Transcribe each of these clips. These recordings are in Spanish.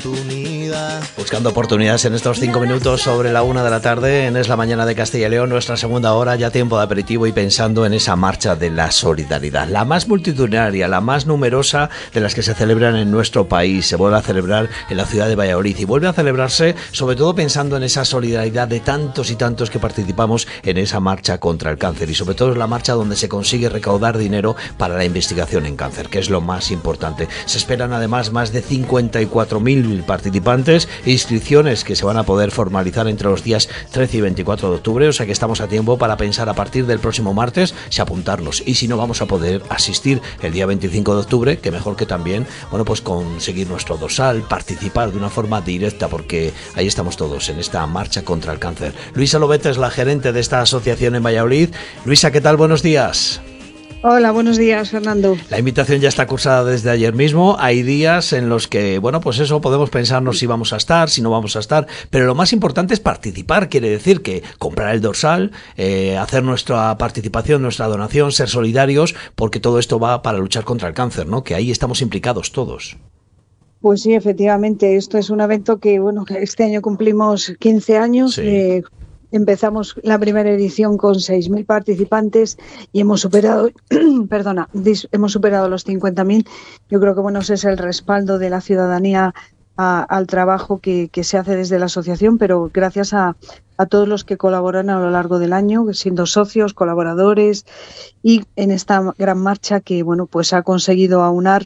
Buscando oportunidades en estos 5 minutos sobre la 1 de la tarde en Es la Mañana de Castilla y León, nuestra segunda hora, ya tiempo de aperitivo y pensando en esa marcha de la solidaridad, la más multitudinaria, la más numerosa de las que se celebran en nuestro país. Se vuelve a celebrar en la ciudad de Valladolid y vuelve a celebrarse sobre todo pensando en esa solidaridad de tantos y tantos que participamos en esa marcha contra el cáncer, y sobre todo es la marcha donde se consigue recaudar dinero para la investigación en cáncer, que es lo más importante. Se esperan además más de 54.000 participantes e inscripciones que se van a poder formalizar entre los días 13 y 24 de octubre, o sea que estamos a tiempo para pensar a partir del próximo martes si apuntarnos, y si no vamos a poder asistir el día 25 de octubre, que mejor que también, bueno, pues conseguir nuestro dorsal, participar de una forma directa, porque ahí estamos todos en esta marcha contra el cáncer. Luisa Lobete es la gerente de esta asociación en Valladolid. Luisa, ¿qué tal? Buenos días. Hola, buenos días, Fernando. La invitación ya está cursada desde ayer mismo. Hay días en los que, bueno, pues eso, podemos pensarnos si vamos a estar, si no vamos a estar, pero lo más importante es participar. Quiere decir que comprar el dorsal, hacer nuestra participación, nuestra donación, ser solidarios, porque todo esto va para luchar contra el cáncer, ¿no? Que ahí estamos implicados todos. Pues sí, efectivamente, esto es un evento que, bueno, que este año cumplimos 15 años. Sí. Empezamos la primera edición con 6.000 participantes y hemos superado, hemos superado los 50.000. Yo creo que, bueno, ese es el respaldo de la ciudadanía al trabajo que se hace desde la asociación, pero gracias a todos los que colaboran a lo largo del año, siendo socios, colaboradores, y en esta gran marcha que, bueno, pues ha conseguido aunar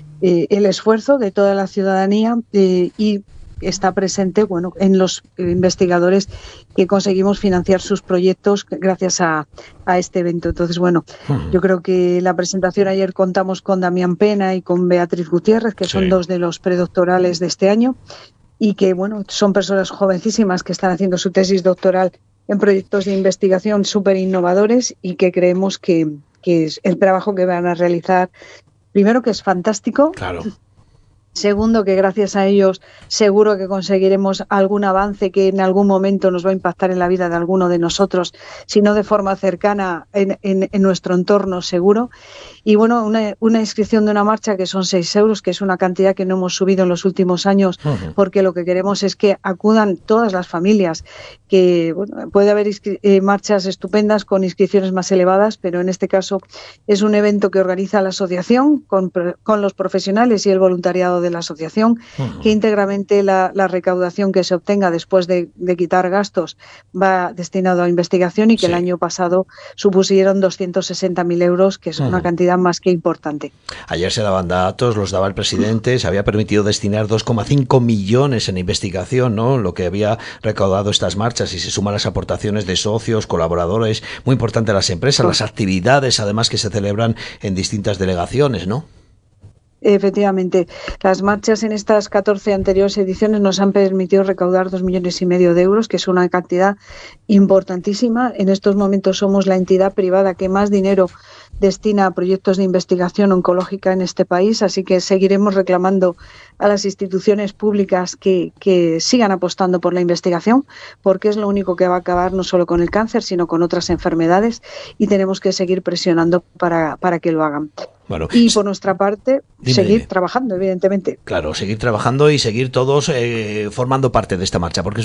el esfuerzo de toda la ciudadanía y está presente, bueno, en los investigadores que conseguimos financiar sus proyectos gracias a este evento. Entonces, bueno, yo creo que la presentación ayer contamos con Damián Pena y con Beatriz Gutiérrez, que son dos de los predoctorales de este año, y que, bueno, son personas jovencísimas que están haciendo su tesis doctoral en proyectos de investigación súper innovadores, y que creemos que es el trabajo que van a realizar, primero, que es fantástico. Claro. Segundo, que gracias a ellos seguro que conseguiremos algún avance que en algún momento nos va a impactar en la vida de alguno de nosotros, si no de forma cercana en nuestro entorno, seguro. Y bueno, una inscripción de una marcha que son 6 euros, que es una cantidad que no hemos subido en los últimos años, porque lo que queremos es que acudan todas las familias, que bueno, puede haber marchas estupendas con inscripciones más elevadas, pero en este caso es un evento que organiza la asociación con los profesionales y el voluntariado de la asociación, que íntegramente la recaudación que se obtenga después de quitar gastos va destinado a investigación, y que el año pasado supusieron 260.000 euros, que es una cantidad más que importante. Ayer se daban datos, los daba el presidente, se había permitido destinar 2,5 millones en investigación, ¿no? Lo que había recaudado estas marchas, y se suman las aportaciones de socios, colaboradores, muy importante las empresas, las actividades además que se celebran en distintas delegaciones, ¿no? Efectivamente, las marchas en estas 14 anteriores ediciones nos han permitido recaudar 2,5 millones de euros, que es una cantidad importantísima. En estos momentos somos la entidad privada que más dinero destina a proyectos de investigación oncológica en este país, así que seguiremos reclamando a las instituciones públicas que sigan apostando por la investigación, porque es lo único que va a acabar no solo con el cáncer, sino con otras enfermedades, y tenemos que seguir presionando para que lo hagan. Bueno, y por nuestra parte, seguir trabajando, evidentemente. Claro, seguir trabajando y seguir todos formando parte de esta marcha, porque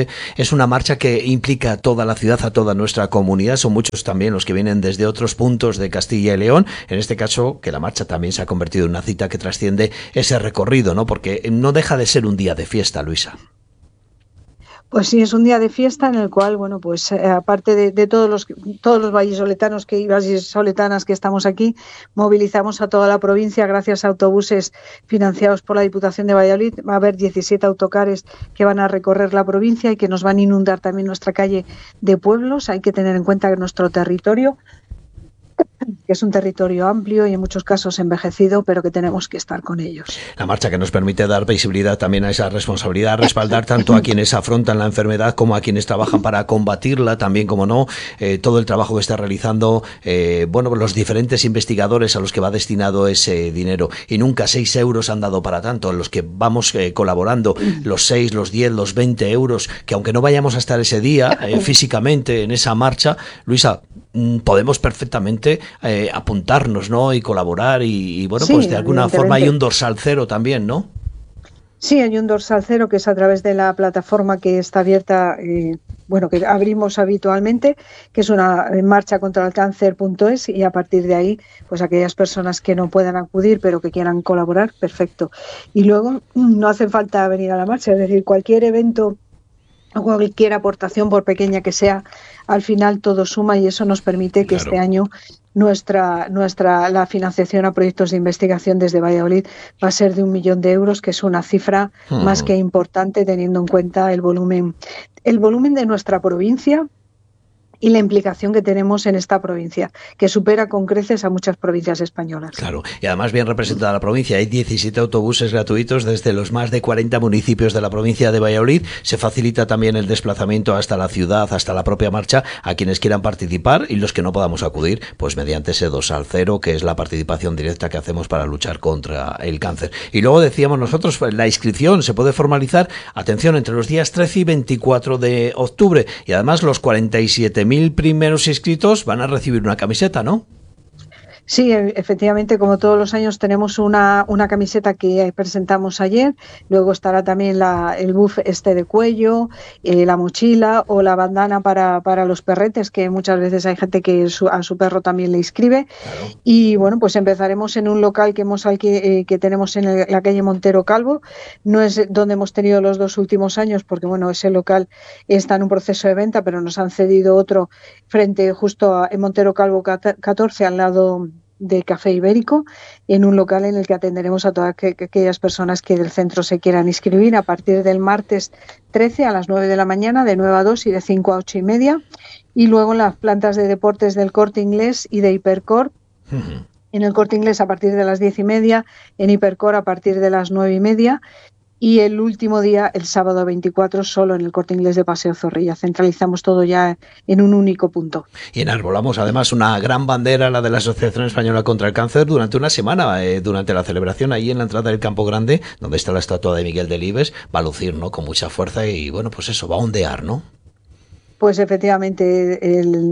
es una marcha que implica a toda la ciudad, a toda nuestra comunidad. Son muchos también los que vienen desde otros puntos de Castilla y León. En este caso, que la marcha también se ha convertido en una cita que trasciende ese recorrido, ¿no? Porque no deja de ser un día de fiesta, Luisa. Pues sí, es un día de fiesta en el cual, bueno, pues aparte de todos los vallisoletanos y vallisoletanas que estamos aquí, movilizamos a toda la provincia gracias a autobuses financiados por la Diputación de Valladolid. Va a haber 17 autocares que van a recorrer la provincia y que nos van a inundar también nuestra calle de pueblos. Hay que tener en cuenta que nuestro territorio, que es un territorio amplio y en muchos casos envejecido, pero que tenemos que estar con ellos. La marcha que nos permite dar visibilidad también a esa responsabilidad, respaldar tanto a quienes afrontan la enfermedad como a quienes trabajan para combatirla, también, como no, todo el trabajo que está realizando, los diferentes investigadores a los que va destinado ese dinero. Y nunca 6 euros han dado para tanto, en los que vamos colaborando, los 6, los 10, los 20 euros, que aunque no vayamos a estar ese día físicamente en esa marcha, Luisa, podemos perfectamente apuntarnos, ¿no? Y colaborar y bueno, sí, pues de alguna forma hay un dorsal cero también, ¿no? Sí, hay un dorsal cero que es a través de la plataforma que está abierta, que abrimos habitualmente, que es una marcha contra el cáncer.es, y a partir de ahí, pues aquellas personas que no puedan acudir pero que quieran colaborar, perfecto. Y luego no hace falta venir a la marcha, es decir, cualquier evento o cualquier aportación, por pequeña que sea, al final todo suma, y eso nos permite que este año la financiación a proyectos de investigación desde Valladolid va a ser de 1 millón de euros, que es una cifra más que importante teniendo en cuenta el volumen de nuestra provincia y la implicación que tenemos en esta provincia, que supera con creces a muchas provincias españolas. Claro, y además bien representada la provincia. Hay 17 autobuses gratuitos desde los más de 40 municipios de la provincia de Valladolid. Se facilita también el desplazamiento hasta la ciudad, hasta la propia marcha, a quienes quieran participar, y los que no podamos acudir, pues mediante ese dorsal cero, que es la participación directa que hacemos para luchar contra el cáncer. Y luego decíamos nosotros, la inscripción se puede formalizar, atención, entre los días 13 y 24 de octubre, y además los 47.000 primeros inscritos van a recibir una camiseta, ¿no? Sí, efectivamente, como todos los años tenemos una camiseta que presentamos ayer, luego estará también el buff de cuello, la mochila o la bandana para los perretes, que muchas veces hay gente que a su perro también le inscribe. Claro. Y bueno, pues empezaremos en un local que tenemos en la calle Montero Calvo. No es donde hemos tenido los 2 últimos años, porque bueno, ese local está en un proceso de venta, pero nos han cedido otro en Montero Calvo 14, al lado de Café Ibérico, en un local en el que atenderemos a todas aquellas personas que del centro se quieran inscribir a partir del martes 13 a las 9 de la mañana, de 9 a 2 y de 5 a 8 y media, y luego en las plantas de deportes del Corte Inglés y de Hipercor. En el Corte Inglés a partir de las 10 y media, en Hipercor a partir de las 9 y media, y el último día, el sábado 24, solo en el Corte Inglés de Paseo Zorrilla. Centralizamos todo ya en un único punto. Y enarbolamos además una gran bandera, la de la Asociación Española contra el Cáncer, durante una semana, durante la celebración ahí en la entrada del Campo Grande, donde está la estatua de Miguel Delibes. Va a lucir, ¿no?, con mucha fuerza, y bueno, pues eso, va a ondear, ¿no? Pues efectivamente,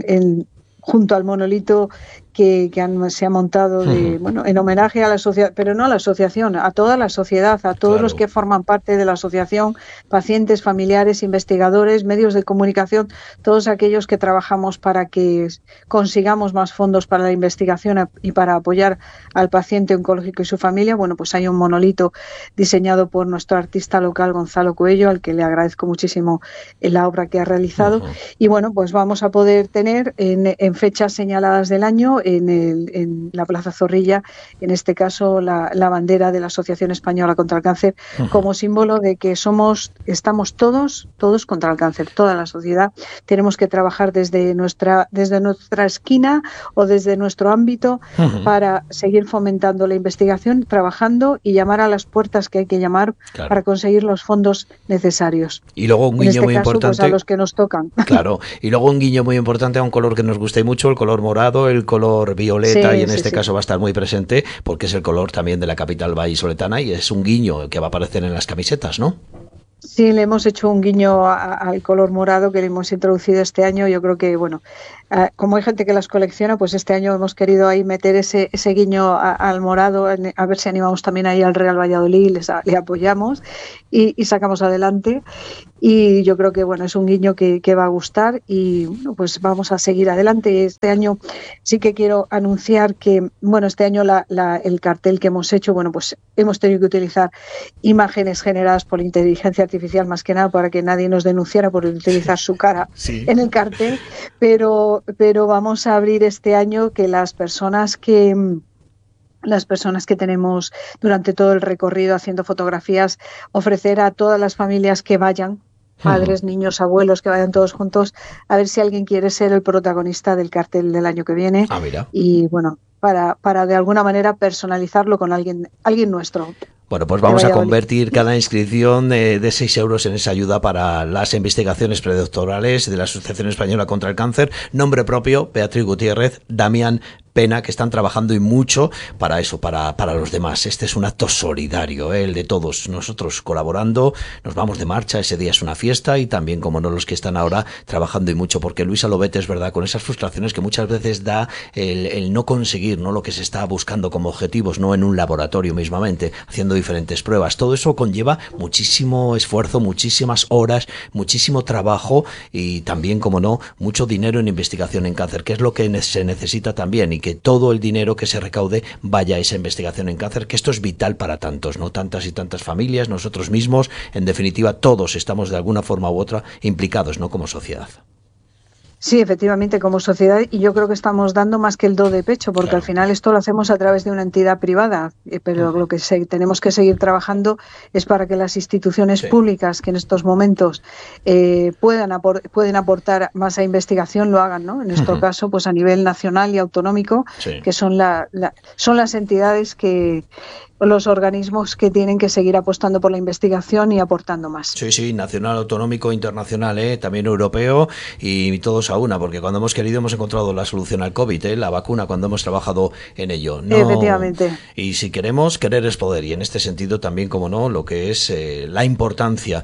junto al monolito que se ha montado en homenaje a la sociedad, pero no a la asociación, a toda la sociedad, a todos los que forman parte de la asociación, pacientes, familiares, investigadores, medios de comunicación, todos aquellos que trabajamos para que consigamos más fondos para la investigación y para apoyar al paciente oncológico y su familia. Bueno, pues hay un monolito diseñado por nuestro artista local, Gonzalo Coello, al que le agradezco muchísimo la obra que ha realizado. Y bueno, pues vamos a poder tener en fechas señaladas del año, en la Plaza Zorrilla, en este caso la bandera de la Asociación Española contra el Cáncer, como símbolo de que estamos todos contra el cáncer, toda la sociedad. Tenemos que trabajar desde nuestra esquina o desde nuestro ámbito para seguir fomentando la investigación, trabajando y llamar a las puertas que hay que llamar para conseguir los fondos necesarios. Y luego un guiño muy importante, pues a los que nos tocan. Claro, y luego un guiño muy importante a un color que nos gusta mucho, el color morado, el color violeta, y en este caso va a estar muy presente porque es el color también de la capital vallisoletana, y es un guiño que va a aparecer en las camisetas, ¿no? Sí, le hemos hecho un guiño al color morado que le hemos introducido este año. Yo creo que, bueno, como hay gente que las colecciona, pues este año hemos querido ahí meter ese guiño al morado, a ver si animamos también ahí al Real Valladolid, le apoyamos y sacamos adelante. Y yo creo que, bueno, es un guiño que va a gustar, y bueno, pues vamos a seguir adelante. Este año sí que quiero anunciar que, bueno, este año el cartel que hemos hecho, bueno, pues hemos tenido que utilizar imágenes generadas por inteligencia artificial, más que nada para que nadie nos denunciara por utilizar su cara en el cartel, pero vamos a abrir este año que las personas que tenemos durante todo el recorrido haciendo fotografías, ofrecer a todas las familias que vayan, padres, niños, abuelos, que vayan todos juntos, a ver si alguien quiere ser el protagonista del cartel del año que viene. Mira. Y bueno, para de alguna manera personalizarlo con alguien nuestro. Bueno, pues vamos a convertir cada inscripción de 6 euros en esa ayuda para las investigaciones predoctorales de la Asociación Española contra el Cáncer. Nombre propio, Beatriz Gutiérrez, Damián pena que están trabajando y mucho para eso, para los demás. Este es un acto solidario, el de todos nosotros colaborando. Nos vamos de marcha, ese día es una fiesta, y también, como no, los que están ahora trabajando y mucho, porque Luisa Lobete, es verdad, con esas frustraciones que muchas veces da el no conseguir, ¿no?, lo que se está buscando como objetivos, no en un laboratorio mismamente, haciendo diferentes pruebas. Todo eso conlleva muchísimo esfuerzo, muchísimas horas, muchísimo trabajo y también, como no, mucho dinero en investigación en cáncer, que es lo que se necesita también, y que todo el dinero que se recaude vaya a esa investigación en cáncer, que esto es vital para tantos, ¿no? Tantas y tantas familias, nosotros mismos, en definitiva, todos estamos de alguna forma u otra implicados, ¿no?, como sociedad. Sí, efectivamente, como sociedad, y yo creo que estamos dando más que el do de pecho, porque al final esto lo hacemos a través de una entidad privada, pero lo que tenemos que seguir trabajando es para que las instituciones públicas que en estos momentos pueden aportar más a investigación lo hagan, ¿no? En nuestro caso, pues a nivel nacional y autonómico, que son son las entidades los organismos que tienen que seguir apostando por la investigación y aportando más. Sí, nacional, autonómico, internacional, también europeo, y todos a una, porque cuando hemos querido hemos encontrado la solución al COVID, la vacuna, cuando hemos trabajado en ello. No, efectivamente. Y si queremos, querer es poder, y en este sentido también, como no, lo que es la importancia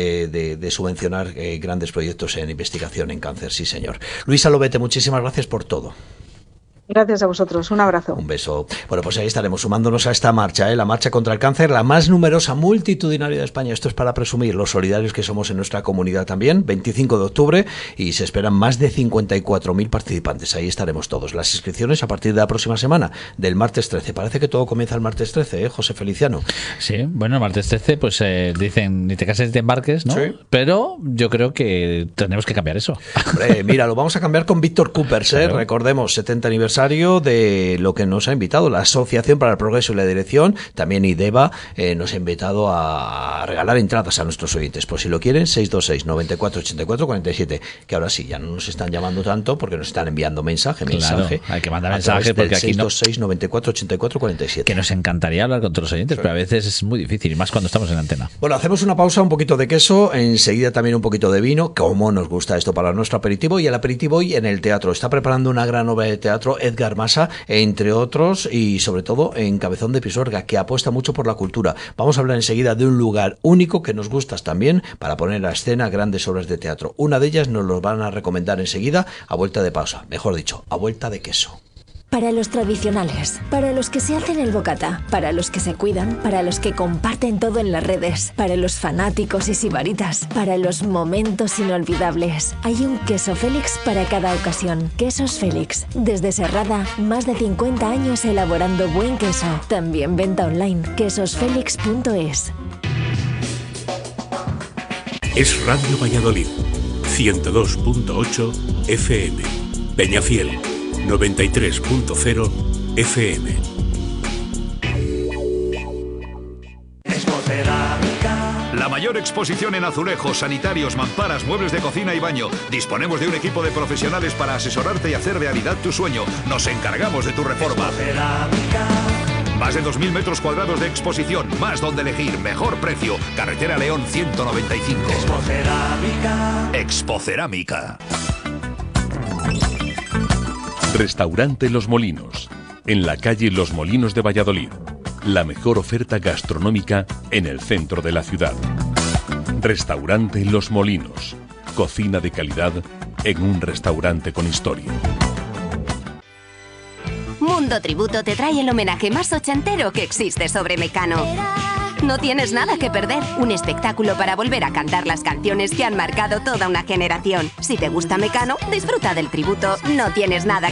de subvencionar grandes proyectos en investigación en cáncer, sí señor. Luisa Lobete, muchísimas gracias por todo. Gracias a vosotros, un abrazo. Un beso. Bueno, pues ahí estaremos sumándonos a esta marcha, la marcha contra el cáncer, la más numerosa, multitudinaria de España. Esto es para presumir los solidarios que somos en nuestra comunidad también. 25 de octubre y se esperan más de 54.000 participantes. Ahí estaremos todos. Las inscripciones a partir de la próxima semana, del martes 13. Parece que todo comienza el martes 13, José Feliciano. Sí, bueno, el martes 13 pues dicen ni te cases ni te embarques, ¿no? Sí. Pero yo creo que tenemos que cambiar eso. Hombre, mira, lo vamos a cambiar con Víctor Coopers, claro. Recordemos, 70 aniversario de lo que nos ha invitado la Asociación para el Progreso y la Dirección, también IDEVA, nos ha invitado a regalar entradas a nuestros oyentes, por si lo quieren, 626 94 84 47, que ahora sí, ya no nos están llamando tanto porque nos están enviando mensaje. Claro, hay que mandar mensaje porque aquí 626 94 84 47. Que nos encantaría hablar con todos los oyentes, pero a veces es muy difícil, y más cuando estamos en antena. Bueno, hacemos una pausa, un poquito de queso, enseguida también un poquito de vino, como nos gusta esto para nuestro aperitivo, y el aperitivo hoy en el teatro. Está preparando una gran obra de teatro Edgar Masa, entre otros, y sobre todo en Cabezón de Pisuerga, que apuesta mucho por la cultura. Vamos a hablar enseguida de un lugar único que nos gusta también para poner a escena grandes obras de teatro. Una de ellas nos lo van a recomendar enseguida, a vuelta de pausa, mejor dicho, a vuelta de queso. Para los tradicionales, para los que se hacen el bocata, para los que se cuidan, para los que comparten todo en las redes, para los fanáticos y sibaritas, para los momentos inolvidables. Hay un queso Félix para cada ocasión. Quesos Félix. Desde Serrada, más de 50 años elaborando buen queso. También venta online, quesosfelix.es. Es Radio Valladolid, 102.8 FM. Peñafiel, 93.0 FM. La mayor exposición en azulejos, sanitarios, mamparas, muebles de cocina y baño. Disponemos de un equipo de profesionales para asesorarte y hacer realidad tu sueño. Nos encargamos de tu reforma. Más de 2.000 metros cuadrados de exposición, más donde elegir, mejor precio. Carretera León 195. Expocerámica. Restaurante Los Molinos, en la calle Los Molinos de Valladolid. La mejor oferta gastronómica en el centro de la ciudad. Restaurante Los Molinos, cocina de calidad en un restaurante con historia. Mundo Tributo te trae el homenaje más ochentero que existe sobre Mecano. No tienes nada que perder. Un espectáculo para volver a cantar las canciones que han marcado toda una generación. Si te gusta Mecano, disfruta del tributo. No tienes nada